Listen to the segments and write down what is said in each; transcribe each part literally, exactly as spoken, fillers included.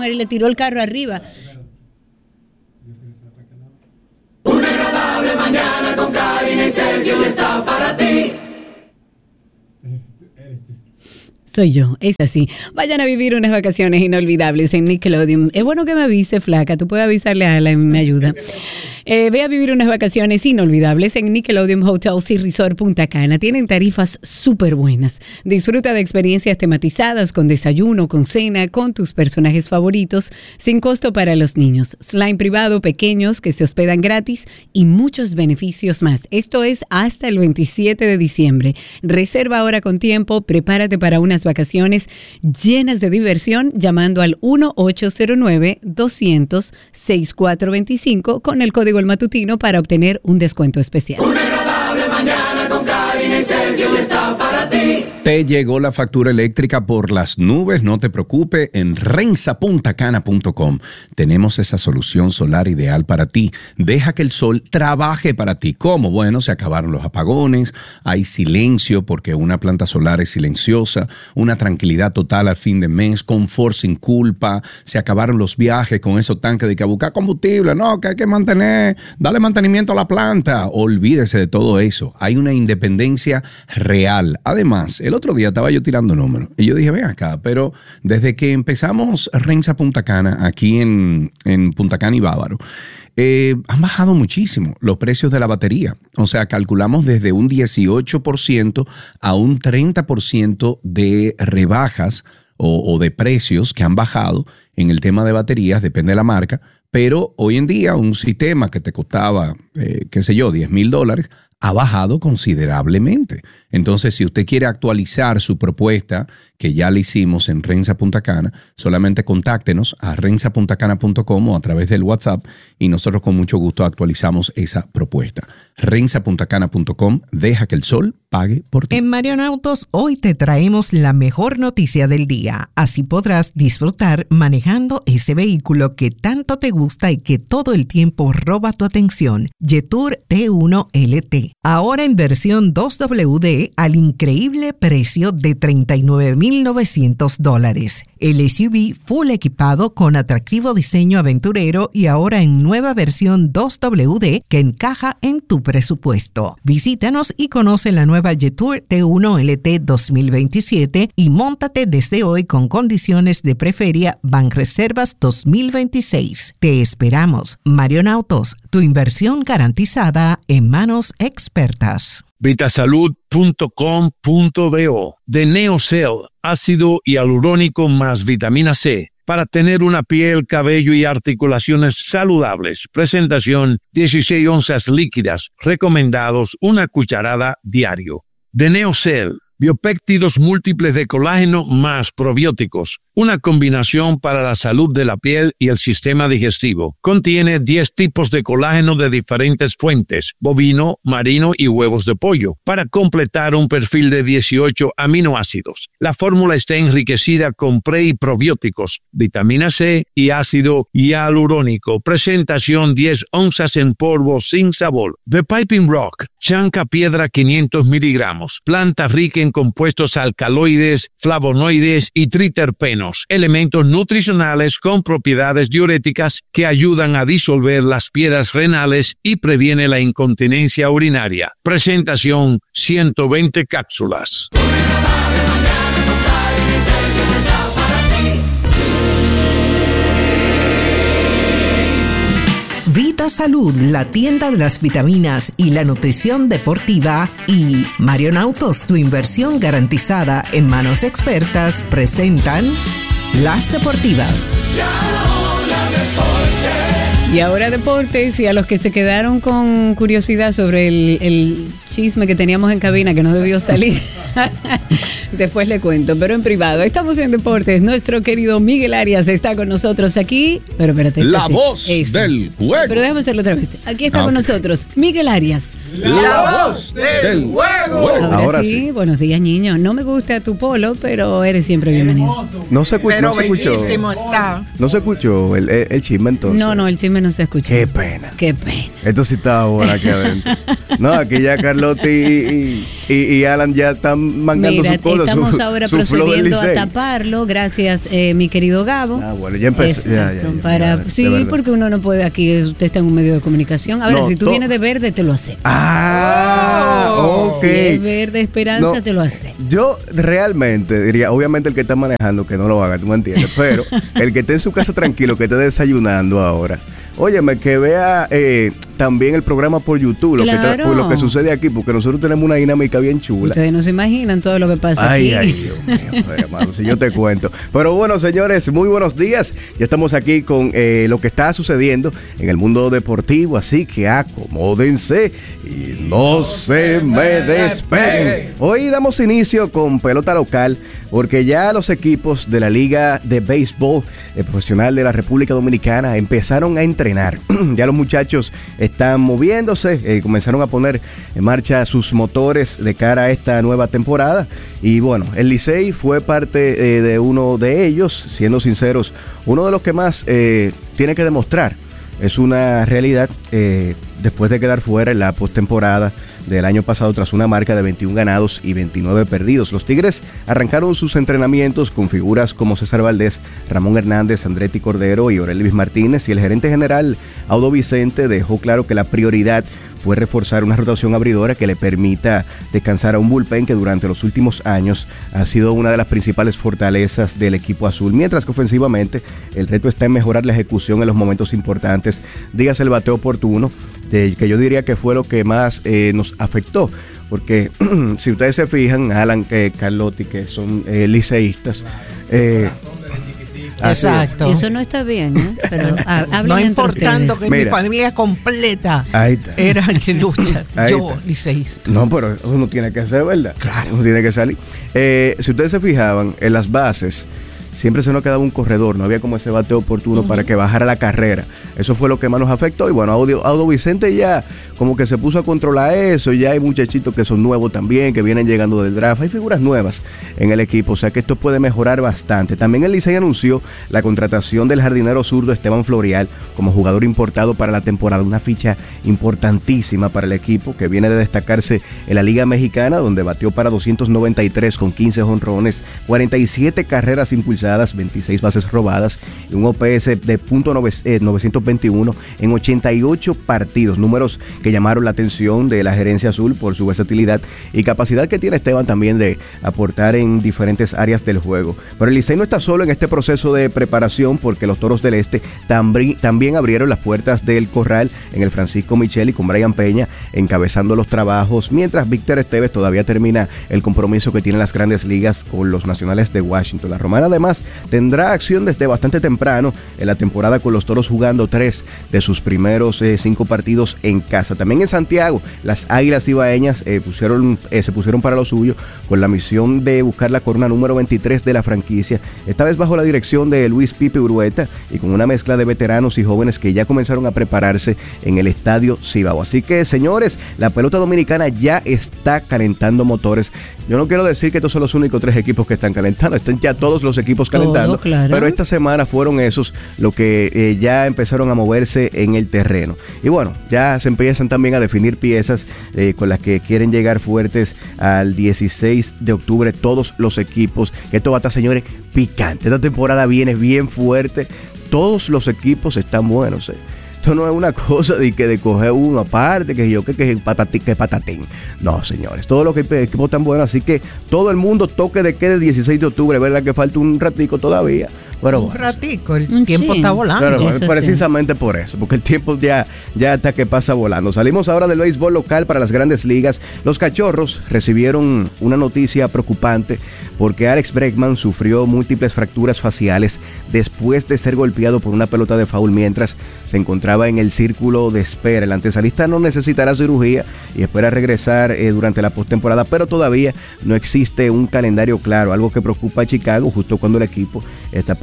cámara y le tiró el carro arriba. Una agradable mañana con Karina y Sergio está para ti. Soy yo, es así. Vayan a vivir unas vacaciones inolvidables en Nickelodeon. Es bueno que me avise, flaca. Tú puedes avisarle a Ala y me ayuda. Eh, ve a vivir unas vacaciones inolvidables en Nickelodeon Hotels y Resort Punta Cana. Tienen tarifas súper buenas. Disfruta de experiencias tematizadas con desayuno, con cena, con tus personajes favoritos, sin costo para los niños. Slime privado, pequeños que se hospedan gratis y muchos beneficios más. Esto es hasta el veintisiete de diciembre. Reserva ahora con tiempo. Prepárate para unas vacaciones llenas de diversión llamando al uno ocho cero nueve, doscientos, sesenta y cuatro veinticinco con el código El Matutino para obtener un descuento especial. Una agradable mañana con Karina y Sergio está para ti. Te llegó la factura eléctrica por las nubes, no te preocupes, en rensa punta cana punto com tenemos esa solución solar ideal para ti. Deja que el sol trabaje para ti. ¿Cómo? Bueno, se acabaron los apagones, hay silencio porque una planta solar es silenciosa, una tranquilidad total al fin de mes, confort sin culpa, se acabaron los viajes con esos tanques de que buscar combustible, no, que hay que mantener, dale mantenimiento a la planta, olvídese de todo eso, hay una independencia real. Además, el otro día estaba yo tirando números y yo dije, ven acá, pero desde que empezamos Rensa Punta Cana aquí en, en Punta Cana y Bávaro, Eh, han bajado muchísimo los precios de la batería. O sea, calculamos desde un dieciocho por ciento a un treinta por ciento de rebajas o, o de precios que han bajado en el tema de baterías, depende de la marca. Pero hoy en día un sistema que te costaba, eh, qué sé yo, diez mil dólares, ha bajado considerablemente. Entonces, si usted quiere actualizar su propuesta, que ya le hicimos en Rensa Punta Cana, solamente contáctenos a rensa punta cana punto com o a través del WhatsApp y nosotros con mucho gusto actualizamos esa propuesta. rensa punta cana punto com, deja que el sol pague por ti. En Marion Autos hoy te traemos la mejor noticia del día. Así podrás disfrutar manejando ese vehículo que tanto te gusta y que todo el tiempo roba tu atención. Jetour T uno L T. Ahora en versión dos W D al increíble precio de treinta y nueve mil novecientos dólares. El S U V full equipado con atractivo diseño aventurero y ahora en nueva versión dos W D que encaja en tu presupuesto. Visítanos y conoce la nueva Jetour T uno L T dos mil veintisiete y móntate desde hoy con condiciones de preferia Banreservas dos mil veintiséis. Te esperamos. Marion Autos, tu inversión garantizada en manos expertas. Vitasalud punto com punto do. De Neocell, ácido hialurónico más vitamina C, para tener una piel, cabello y articulaciones saludables. Presentación dieciséis onzas líquidas, recomendados una cucharada diario. De Neocell, biopéptidos múltiples de colágeno más probióticos. Una combinación para la salud de la piel y el sistema digestivo. Contiene diez tipos de colágeno de diferentes fuentes, bovino, marino y huevos de pollo, para completar un perfil de dieciocho aminoácidos. La fórmula está enriquecida con pre y probióticos, vitamina C y ácido hialurónico. Presentación diez onzas en polvo sin sabor. The Piping Rock, chanca piedra quinientos miligramos. Planta rica en compuestos alcaloides, flavonoides y triterpenos. Elementos nutricionales con propiedades diuréticas que ayudan a disolver las piedras renales y previene la incontinencia urinaria. Presentación ciento veinte cápsulas. Vita Salud, la tienda de las vitaminas y la nutrición deportiva, y Marion Autos, tu inversión garantizada en manos expertas, presentan Las Deportivas. Y ahora deportes, y a los que se quedaron con curiosidad sobre el, el chisme que teníamos en cabina que no debió salir, después le cuento, pero en privado. Estamos en deportes, nuestro querido Miguel Arias está con nosotros aquí, pero espérate. La así. voz Eso. del juego. Pero déjame hacerlo otra vez. Aquí está Ah, con okay. nosotros Miguel Arias. La, La voz del, del juego. Ahora, Ahora sí, sí. buenos días, niño. No me gusta tu polo, pero eres siempre bienvenido. No se, escu- Pero no se escuchó. bellísimo está. No se escuchó el, el, el chisme entonces. No, no, el chisme no se escucha. Qué pena. Qué pena. Esto sí estaba bueno aquí adentro. No, aquí ya Carlos Carlotti y, y, y Alan ya están mangando Mira, sus cosas. estamos su, ahora su procediendo a taparlo. Gracias, eh, mi querido Gabo. Ah, bueno, ya empecé. Ya, ya, ya, para, ya, sí, porque uno no puede aquí, usted está en un medio de comunicación. A ver, no, si tú to- vienes de verde, te lo acepto. Ah, Oh, ok. Si es verde esperanza, No, te lo acepto. Yo realmente diría, obviamente el que está manejando que no lo haga, tú me entiendes, pero el que esté en su casa tranquilo, que esté desayunando ahora, óyeme, que vea eh, también el programa por YouTube, lo, Claro. que está- por lo que sucede aquí, porque nosotros tenemos una dinámica bien chula. Ustedes no se imaginan todo lo que pasa Ay, aquí. ay, Dios mío, hermano, si yo te cuento. Pero bueno, señores, muy buenos días. Ya estamos aquí con eh, lo que está sucediendo en el mundo deportivo, así que acomódense y no se me despeguen. Hoy damos inicio con pelota local, porque ya los equipos de la Liga de Béisbol eh, Profesional de la República Dominicana empezaron a entrenar. Ya los muchachos están moviéndose, eh, comenzaron a poner en marcha sus motores de cara a esta nueva temporada. Y bueno, el Licey fue parte eh, de uno de ellos, siendo sinceros, uno de los que más eh, tiene que demostrar. Es una realidad eh, después de quedar fuera en la postemporada del año pasado tras una marca de veintiún ganados y veintinueve perdidos. Los Tigres arrancaron sus entrenamientos con figuras como César Valdés, Ramón Hernández, Andretti Cordero y Aurelvis Martínez, y el gerente general Audo Vicente dejó claro que la prioridad fue reforzar una rotación abridora que le permita descansar a un bullpen que durante los últimos años ha sido una de las principales fortalezas del equipo azul, mientras que ofensivamente el reto está en mejorar la ejecución en los momentos importantes, dígase el bateo oportuno, de, que yo diría que fue lo que más eh, nos afectó, porque si ustedes se fijan, Alan, eh, Carlotti, que son eh, liceístas, eh, así es. Exacto. Eso no está bien, ¿eh? Pero ha- hablen No entre importando ustedes. que Mira. mi familia completa Ahí está. era que lucha. Ahí Yo, está. liceísta. No, pero eso no tiene que ser, ¿verdad? Claro. No tiene que salir. Eh, si ustedes se fijaban, en las bases siempre se nos quedaba un corredor, no había como ese bateo oportuno uh-huh. para que bajara la carrera. Eso fue lo que más nos afectó. Y bueno, Audio, Audo Vicente ya como que se puso a controlar eso. Ya hay muchachitos que son nuevos también, que vienen llegando del draft. Hay figuras nuevas en el equipo, o sea que esto puede mejorar bastante. También el Licey anunció la contratación del jardinero zurdo Esteban Florial como jugador importado para la temporada. Una ficha importantísima para el equipo, que viene de destacarse en la Liga Mexicana, donde batió para doscientos noventa y tres con quince jonrones, cuarenta y siete carreras impulsadas, veintiséis bases robadas y un O P S de punto novecientos veintiuno en ochenta y ocho partidos, números que llamaron la atención de la gerencia azul por su versatilidad y capacidad que tiene Esteban también de aportar en diferentes áreas del juego. Pero el Licey no está solo en este proceso de preparación, porque los Toros del Este también, también abrieron las puertas del corral en el Francisco Micheli con Brian Peña encabezando los trabajos, mientras Víctor Esteves todavía termina el compromiso que tiene las grandes ligas con los Nacionales de Washington. La Romana además tendrá acción desde bastante temprano en la temporada, con los Toros jugando tres de sus primeros eh, cinco partidos en casa. También en Santiago, las Águilas Ibaeñas eh, pusieron, eh, se pusieron para lo suyo con la misión de buscar la corona número veintitrés de la franquicia, esta vez bajo la dirección de Luis Pipe Urueta y con una mezcla de veteranos y jóvenes que ya comenzaron a prepararse en el Estadio Cibao. Así que, señores, la pelota dominicana ya está calentando motores. Yo no quiero decir que estos son los únicos tres equipos que están calentando, están ya todos los equipos calentando, Todo, claro. pero esta semana fueron esos los que eh, ya empezaron a moverse en el terreno. Y bueno, ya se empiezan también a definir piezas eh, con las que quieren llegar fuertes al dieciséis de octubre todos los equipos. Esto va a estar, señores, picante. Esta temporada viene bien fuerte. Todos los equipos están buenos, eh. Esto no es una cosa de que de coger uno aparte, que yo que que patatín, que patatín. No, señores, todos los equipos están buenos, así que todo el mundo toque de quede dieciséis de octubre, ¿verdad? Que falta un ratico todavía. Pero Un bueno, ratico, el Un tiempo chin. está volando. Claro, Eso precisamente sí. por eso, porque el tiempo ya, ya está que pasa volando. Salimos ahora del béisbol local para las grandes ligas. Los Cachorros recibieron una noticia preocupante, porque Alex Bregman sufrió múltiples fracturas faciales después de ser golpeado por una pelota de foul mientras se encontraba en el círculo de espera. El antesalista no necesitará cirugía y espera regresar eh, durante la postemporada, pero todavía no existe un calendario claro, algo que preocupa a Chicago justo cuando el equipo está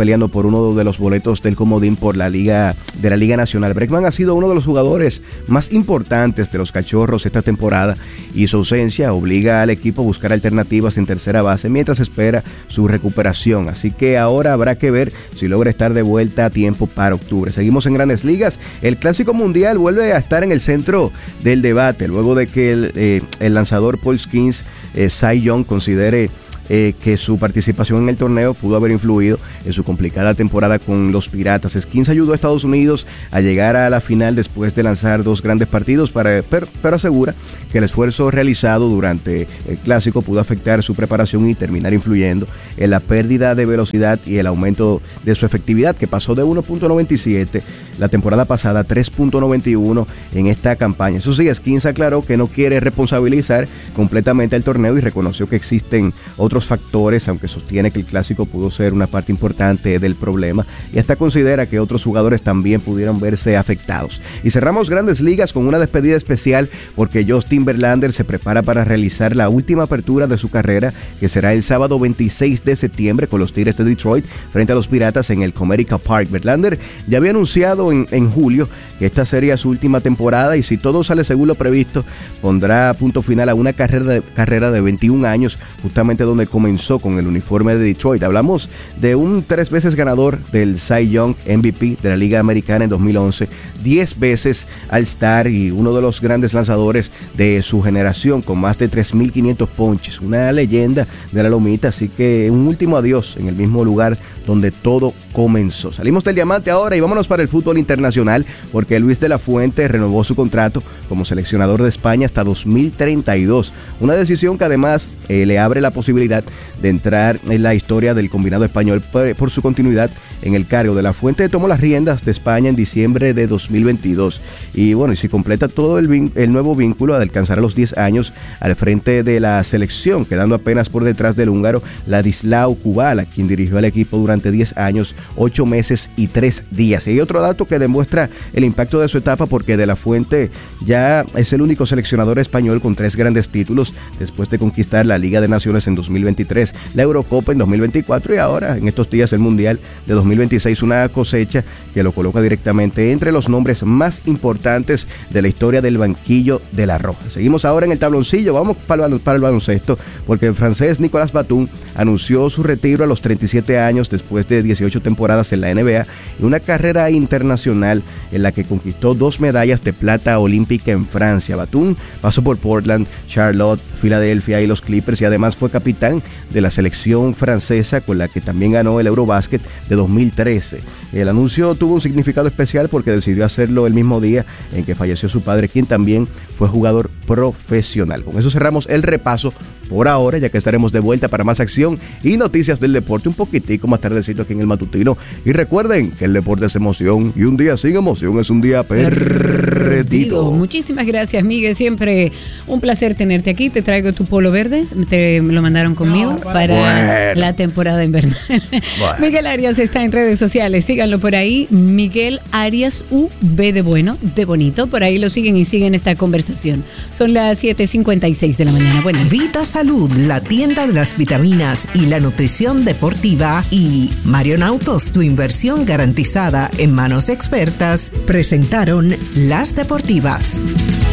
peleando por uno de los boletos del comodín por la Liga de la Liga Nacional. Bregman ha sido uno de los jugadores más importantes de los Cachorros esta temporada y su ausencia obliga al equipo a buscar alternativas en tercera base mientras espera su recuperación. Así que ahora habrá que ver si logra estar de vuelta a tiempo para octubre. Seguimos en Grandes Ligas. El Clásico Mundial vuelve a estar en el centro del debate luego de que el, eh, el lanzador Paul Skeens, eh, Cy Young, considere Eh, que su participación en el torneo pudo haber influido en su complicada temporada con los Piratas. Skeens ayudó a Estados Unidos a llegar a la final después de lanzar dos grandes partidos, para, pero, pero asegura que el esfuerzo realizado durante el Clásico pudo afectar su preparación y terminar influyendo en la pérdida de velocidad y el aumento de su efectividad, que pasó de uno punto noventa y siete la temporada pasada a tres punto noventa y uno en esta campaña. Eso sí, Skeens aclaró que no quiere responsabilizar completamente el torneo y reconoció que existen otros factores, aunque sostiene que el Clásico pudo ser una parte importante del problema y hasta considera que otros jugadores también pudieron verse afectados. Y cerramos Grandes Ligas con una despedida especial porque Justin Verlander se prepara para realizar la última apertura de su carrera, que será el sábado veintiséis de septiembre con los Tigres de Detroit frente a los Piratas en el Comerica Park. Verlander ya había anunciado en, en julio que esta sería su última temporada y si todo sale según lo previsto, pondrá punto final a una carrera de, carrera de veintiún años, justamente donde comenzó con el uniforme de Detroit. Hablamos de un tres veces ganador del Cy Young M V P de la Liga Americana en dos mil once, diez veces All-Star y uno de los grandes lanzadores de su generación con más de tres mil quinientos ponches, una leyenda de la lomita, así que un último adiós en el mismo lugar donde todo comenzó. Salimos del diamante ahora y vámonos para el fútbol internacional porque Luis de la Fuente renovó su contrato como seleccionador de España hasta dos mil treinta y dos, una decisión que además eh, le abre la posibilidad de entrar en la historia del combinado español por, por su continuidad en el cargo. De la Fuente tomó las riendas de España en diciembre de dos mil veintidós y bueno, y si completa todo el, el nuevo vínculo, alcanzará los diez años al frente de la selección, quedando apenas por detrás del húngaro Ladislao Kubala, quien dirigió al equipo durante diez años, ocho meses y tres días. Y otro dato que demuestra el impacto de su etapa, porque De la Fuente ya es el único seleccionador español con tres grandes títulos después de conquistar la Liga de Naciones en dos mil veintitrés, la Eurocopa en dos mil veinticuatro y ahora en estos días el Mundial de dos mil veintiséis, una cosecha que lo coloca directamente entre los nombres más importantes de la historia del banquillo de la Roja. Seguimos ahora en el tabloncillo, vamos para el, para el baloncesto, porque el francés Nicolas Batum anunció su retiro a los treinta y siete años después de dieciocho temporadas en la N B A y una carrera internacional en la que conquistó dos medallas de plata olímpica en Francia. Batum pasó por Portland, Charlotte, Filadelfia y los Clippers y además fue capitán de la selección francesa con la que también ganó el Eurobasket de dos mil trece. El anuncio tuvo un significado especial porque decidió hacerlo el mismo día en que falleció su padre, quien también fue jugador profesional. Con eso cerramos el repaso por ahora, ya que estaremos de vuelta para más acción y noticias del deporte un poquitico más tardecito aquí en el matutino. Y recuerden que el deporte es emoción y un día sin emoción es un día perdido. Muchísimas gracias, Miguel. Siempre un placer tenerte aquí. Te traigo tu polo verde. Te me lo mandaron conmigo no, para bueno. la temporada invernal. Bueno. Miguel Arias está en redes sociales. Síganlo por ahí. Miguel Arias U B de bueno, de bonito. Por ahí lo siguen y siguen esta conversación. Son las siete cincuenta y seis de la mañana. Bueno. Vita Salud, la tienda de las vitaminas y la nutrición deportiva, y Marion Autos, tu inversión garantizada en manos expertas, presentaron Las Deportivas.